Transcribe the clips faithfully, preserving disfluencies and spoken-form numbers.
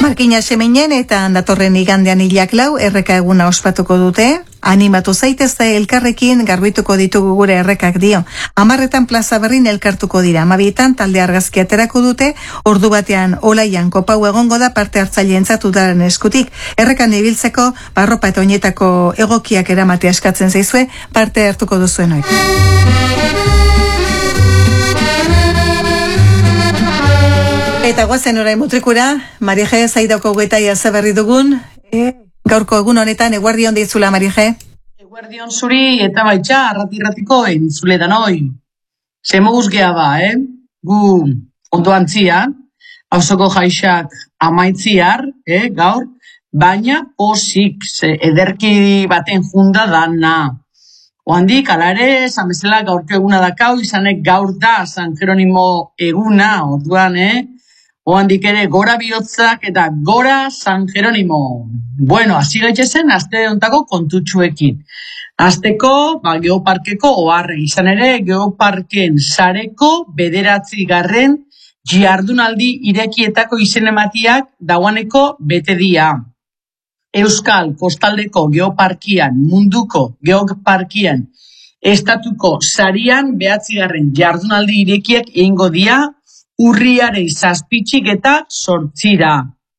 Markina Semenen eta datorren igandean hilak lau erreka eguna ospatuko dute. Animatu zaitezte elkarrekin garbituko ditugu gure errekak dio. Amarretan plaza berrin elkartuko dira. Amabietan talde argazki aterako dute. Ordu batean olaian kopau egongo da parte hartzaileentzat udaren eskutik. Errekan ibiltzeko barropa eta oinetako egokiak eramatea eskatzen zaizue parte hartuko duzuen hori. Eta guazen orain mutrikura, Marije, zaidako goetaia zeberri dugun, e, gaurko egun honetan, eguerdion deitzula, Marije? Eguerdion zuri eta baitxa, arrati-ratiko entzuletan hoi. Zemoguz geha ba, eh? Gu ondoan txia, hausoko jaixak amaitziar, eh, gaur, baina posik, ze ederki baten junda dana. Oandik, ala ere, zamezela gaurko eguna dakau, izanek gaur da San Jeronimo eguna, orduan, eh? Oandik ere, gora bihotzak eta gora San Jeronimo. Bueno, hasi gaitzezen, aste ontako kontutxuekin. Azteko, ba, Geoparkeko oharre, izan ere, Geoparken sareko bederatzi garren jardunaldi irekietako izenematiak dauaneko bete dia. Euskal Kostaldeko Geoparkian, munduko Geoparkian, estatuko sarian behatzigarren jardunaldi irekiek egingo dia urriaren zazpitxik eta sortzira.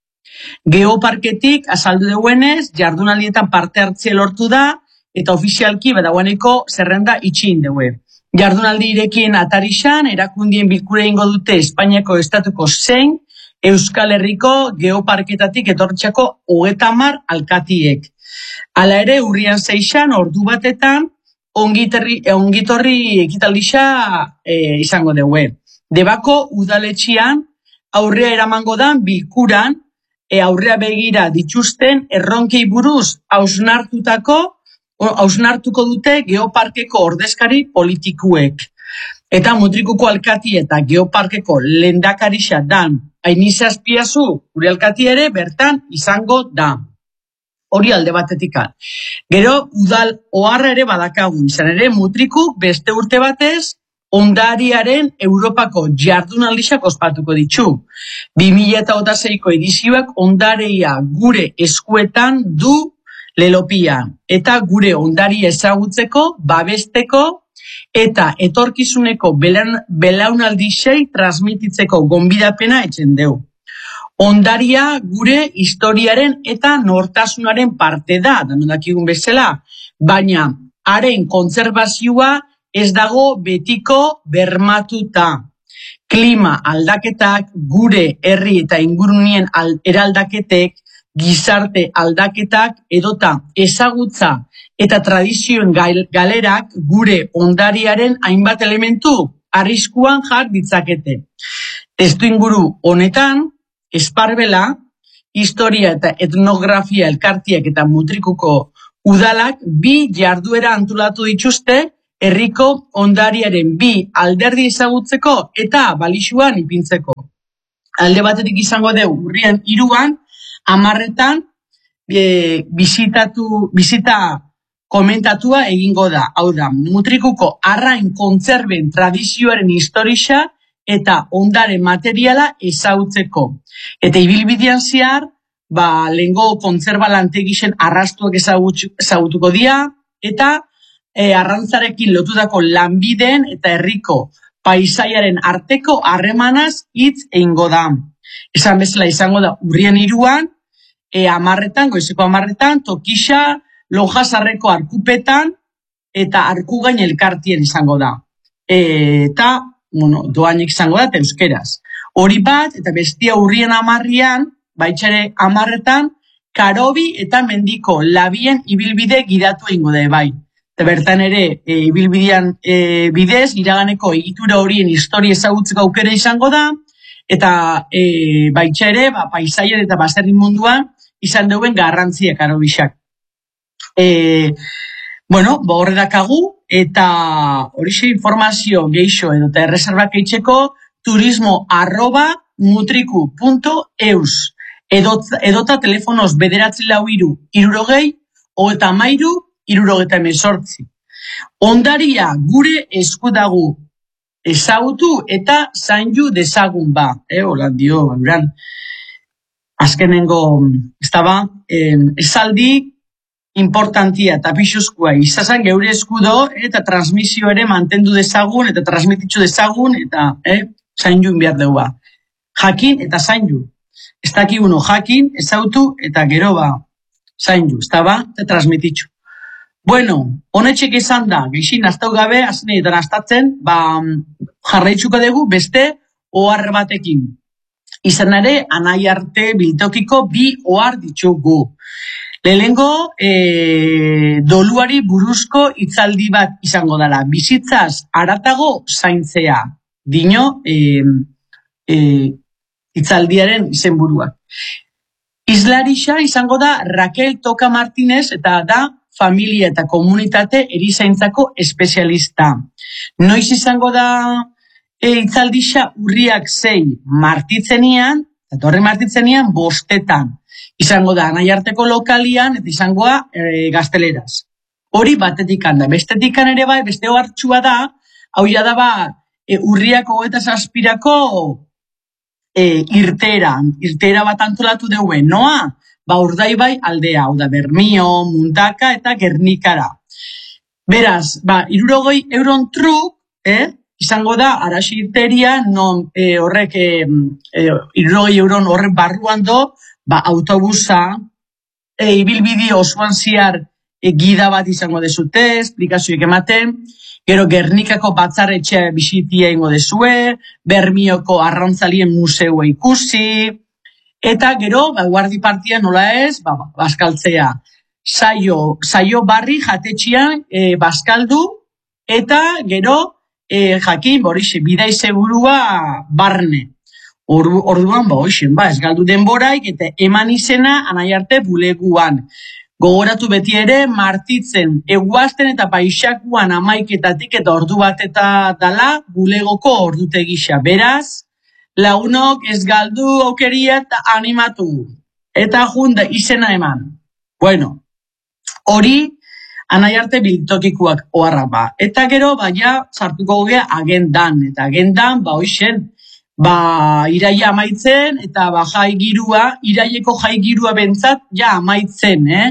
Geoparketik azaldu duenez, jardunaldietan parte hartzea lortu da eta ofizialki badagoeneko zerrenda itxin dugu. Jardunaldi irekien atarixan, erakundien bilkura egingo dute Espainiako estatuko zein Euskal Herriko Geoparketatik etortxako hogeta hamar alkatiek. Hala ere, urrian seixan, ordu batetan, ongitorri, ongitorri ekitaldixa e, izango dugu. Debako udaletxian aurrea eramango dan bilkuran, e, aurrea begira dituzten erronkei buruz hausnartutako, hausnartuko dute Geoparkeko ordezkari politikuek. Eta Mutrikuko alkati eta Geoparkeko lehendakarixa dan Ainiza Azpiazu, gure alkati ere, bertan izango da. Hori alde batetikan. Gero, udal oharra ere badakagu, izan ere, Mutrikuk beste urte batez, ondariaren Europako jardunaldixak ospatuko ditu. bi mila hogeita seiko edizioak ondareia gure eskuetan du lelopia. Eta gure ondaria ezagutzeko, babesteko, eta etorkizuneko belaunaldixei transmititzeko gonbidapena etxen deu. Ondaria gure historiaren eta nortasunaren parte da, danodakigun bezala, baina haren kontserbazioa ez dago betiko bermatuta. Klima aldaketak, gure herri eta ingurunien eraldaketek, gizarte aldaketak edota ezagutza eta tradizioen galerak gure ondariaren hainbat elementu arriskuan jar ditzakete. Testu inguru honetan, Esparbela, historia eta etnografia elkartiak eta Mutrikuko udalak bi jarduera antolatu dituzte herriko ondariaren bi alderdi ezagutzeko eta balixuan ipintzeko. Alde batetik izango dugu urrian hiruan, amarretan e, bizitatu, bizita komentatua egingo da. Hau da, Mutrikuko arrain kontzerben tradizioaren historia eta ondare materiala ezagutzeko. Eta ibilbidean zehar, ba, lehengo kontzerba lantegixen arrastuak ezagutuko dira, eta e, arrantzarekin lotutako lanbideen eta herriko paisaiaren arteko harremanaz hitz egingo da. Esan bezala izango da urrian hiruan, e, amarretan, goizeko amarretan, tokixa, Lojasarreko arkupetan eta arkugain elkartien izango da. E, eta, bueno, doainik izango da, eta euskeraz. Hori bat, eta bestia urrien amarrian, baitxare amarretan, karobi eta mendiko labien ibilbide gidatu egingo da, bai. Eta bertan ere, e, ibilbidean e, bidez, iraganeko egitura horien historia ezagutzeko aukera izango da, eta e, baitxare, ba, paisaian eta baserri munduan, izan duen garrantzia karobixak. E, bueno, ba, horre dakagu, eta horixe informazio geixo edo eta erreserbak eitzeko turismo arroba mutriku punto eus edota, edota telefonoz bederatzi lau iru irurogei hogeta mairu irurogeta emesortzi. Ondaria gure eskudagu ezagutu eta zaindu dezagun ba. Eh, hola dio, bauran. azkenengo, ez da ba, eh, esaldi importantia eta pixuzkoa izazan geure eskudo eta transmisio ere mantendu dezagun eta transmititzu dezagun eta eh, zaindu behar dugu. Jakin eta zaindu. Ez daki uno jakin, ezautu eta gero ba zaindu, ez da ba, eta transmititzu. Bueno, honetxek izan da, geixin aztau gabe, azeneetan aztatzen, ba, jarraitzuko dugu beste ohar batekin. Izan ere, anai arte biltokiko bi ohar ditugu. Lehenengo, e, doluari buruzko hitzaldi bat izango dela. Bizitzaz aratago zaintzea. Dino, e, e, hitzaldiaren izenburuak. Izlarisa izango da Raquel Toca Martínez eta da familia eta komunitate erizaintzako espezialista. Noiz izango da e, hitzaldisa urriak sei martitzenian, eta horre martitzenian bostetan. Izango da anaiarteko lokalian eta izangoa e, gazteleraz. Hori batetik handa. Bestetik ere bai, beste hartxua da, hau ja da ba, e, urriako eta zazpirako e, irtera, irtera bat antolatu dugu, noa? Ba, Urdaibai aldea, hau da, Bermio, Mundaka eta Gernikara. Beraz, ba, irurogoi euron truk, eh, izango da, araxi irteria, non e, horrek, e, e, irurogoi euron horrek barruan do, ba, autobusa, e, ibilbidi osoan ziar e, gida bat izango dezute, esplikazioek ematen, gero Gernikako batzarretxea bisitia ingo dezue, Bermioko arrantzalien museua ikusi, eta gero, ba, guardi partia nola ez, ba, baskaltzea. Saio, saio barri jatetxian e, baskaldu, eta gero, e, jakin, borixe, bidai segurua barne. Ordu, orduan, ba, oixen, ba, ez galdu denboraik, eta eman izena anaiarte buleguan. Gogoratu beti ere, martitzen, eguazten eta paixakuan amaiketatik eta ordu bat eta dala bulegoko ordute gisa. Beraz, lagunok ez galdu aukeria eta animatu. Eta junda izena eman. Bueno, hori anaiarte biltokikuak oharra ba. Eta gero, baina, sartuko gugea agendan. Eta agendan, ba, hoixen, ba, iraia amaitzen, eta ba, jai girua, iraieko jai girua bentzat, ja amaitzen, eh?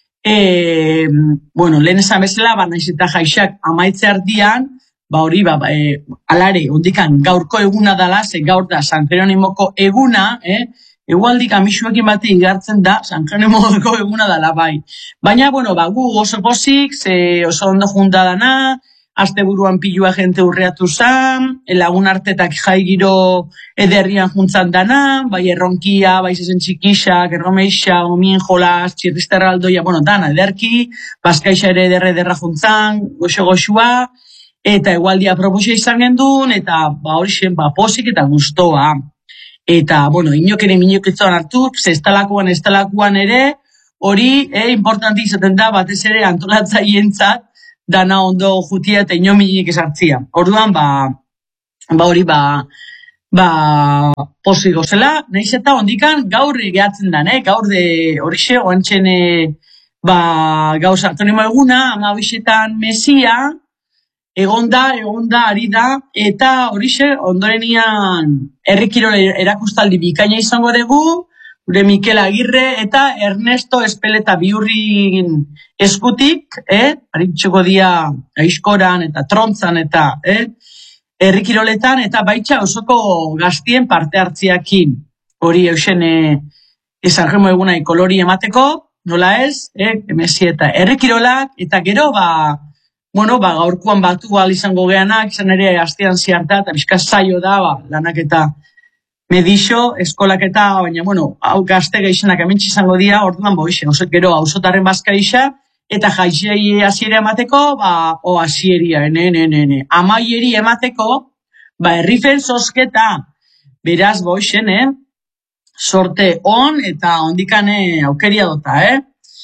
E, bueno, lehen esan bezala, ba, naiz eta jaixak amaitze ardian, ba, hori, ba, e, alare, ondikan, gaurko eguna dala, ze gaur da, San Jeronimoko eguna, eh? Egualdik amisuekin bate igartzen da, San Jeronimoko eguna dala, bai. Baina, bueno, ba, gu oso pozik, ze oso ondo junta dana, azte buruan pilua jente urreatu zan, lagun artetak jai giro ederrian juntzan dana, bai erronkia, bai zezen txikixak, erromeixa, omien jolas, txirrizterra aldoia, bueno, dana ederki, bazkaixa ere ederre ederra juntzan, goxo-goxua, eta egualdia proposia izan gendun, eta ba hori zen, ba posik eta gustoa. Eta, bueno, inok ere minoketzoan hartu, zestalakoan, estalakoan ere, hori, eh, importanti izaten da, batez ere antolatzaientzat, dana ondo jutia eta inominik esartzia. Orduan, ba, ba hori, ba, ba, posi gozela, nahiz eta ondikan gaur gehatzen dan, eh? Gaur de horixe, oantxen, ba, gaur sartonimo eguna, ama bixetan mesia, egonda, egonda, ari da, eta horixe, ondorenian herrikiro erakustaldi bikaina izango dugu, gure Mikel Agirre eta Ernesto Espeleta Biurrin eskutik, eh? Aritxuko dia Aizkoran eta Trontzan eta eh? Herrikiroletan eta baitxa osoko gaztien parte hartziakin. Hori eusen eh, esarremo egunai kolori emateko, nola ez, eh? Emesi eta herrikirolak, eta gero ba, bueno, ba, gaurkoan batu al izango geanak, izan ere astean ziarta, eta bizka zaio da, ba, lanak eta medixo, eskolak eta, baina, bueno, hau gazte geixenak hementsi izango dira, orduan, boixe, gero, hausotarren bazka isa, eta jaixei hasiera emateko, ba, o hasieria, ene, ene, ene, amaieri emateko, ba, herrifen zozketa, beraz, boixen, eh? Sorte on, eta ondikane aukeria dota, eh?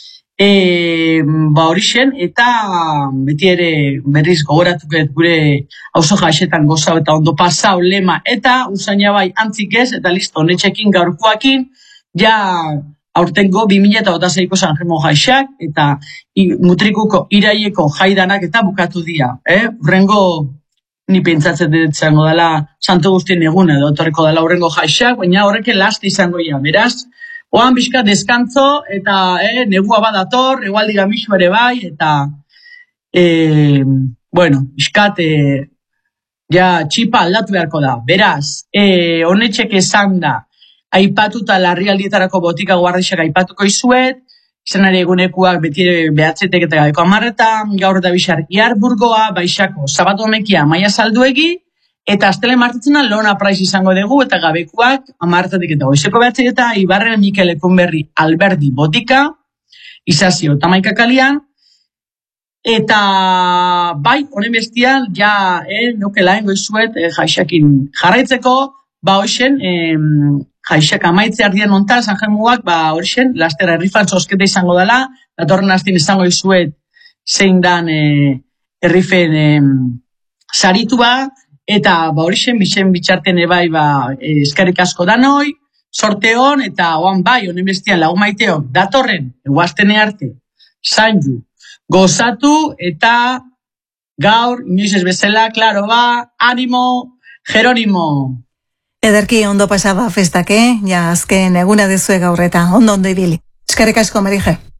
E, ba horixen, eta beti ere berriz gogoratuket gure auzo jaixetan goza eta ondo pasau lema, eta usaina bai antzik ez, eta listo, honetxekin gaurkoakin, ja aurtengo bi mila hogeitaseiko San Remo jaixak, eta i, mutrikuko iraieko jaidanak eta bukatu dira, eh? Urrengo, ni pentsatzen dut zango dela Santo Guztien eguna, edo torreko dela urrengo jaixak, baina horreke last izango ia, beraz, oan bizka deskantzo, eta eh, negua badator, egualdi gamisu ere bai, eta, eh, bueno, bizkat, eh, ja, txipa aldatu beharko da. Beraz, eh, honetxek esan da, aipatuta larrialdietarako botika guardixak aipatuko izuet, izanari egunekuak beti behatzetek eta gabeko amarretan, gaur eta bisar Iarburgoa, baixako, sabatu honekia maia salduegi, eta astele martitzena lona praiz izango dugu, eta gabekuak amarretatik eta goizeko behatzek eta Ibarren Mikel Ekunberri Alberdi botika, izazio tamaika kalian, eta bai, honen bestial, ja, eh, nuke lahen goizuet, eh, jaixakin jarraitzeko, ba hoxen, eh, jaixak amaitze ardien onta, zanjemuak, ba hoxen, lastera errifan zosketa izango dela, datorren hastin izango izuet zein dan eh, errifen eh, saritua, eta ba hoxen, bixen bitxarten ebai, ba, eh, eskerrik asko danoi, sorte hon, eta oan bai, honen bestian lagun maiteok, datorren, eguaztene arte, zainju, gozatu, eta gaur, inoiz ez bezala, klaro ba, animo, Jeronimo. Ederki ondo pasaba festak, eh? Ja, azken eguna dezue gaur eta ondo ondo ibili. Eskerrik asko, Marije.